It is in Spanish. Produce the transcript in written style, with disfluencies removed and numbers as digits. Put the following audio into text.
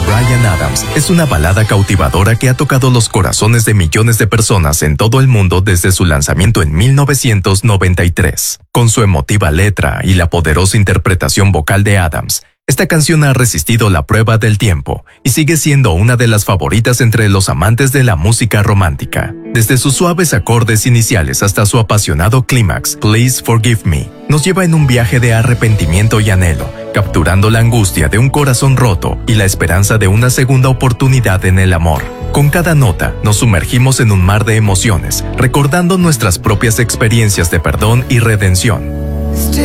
Bryan Adams es una balada cautivadora que ha tocado los corazones de millones de personas en todo el mundo desde su lanzamiento en 1993. Con su emotiva letra y la poderosa interpretación vocal de Adams, esta canción ha resistido la prueba del tiempo y sigue siendo una de las favoritas entre los amantes de la música romántica. Desde sus suaves acordes iniciales hasta su apasionado clímax, Please Forgive Me, nos lleva en un viaje de arrepentimiento y anhelo, capturando la angustia de un corazón roto y la esperanza de una segunda oportunidad en el amor. Con cada nota, nos sumergimos en un mar de emociones, recordando nuestras propias experiencias de perdón y redención.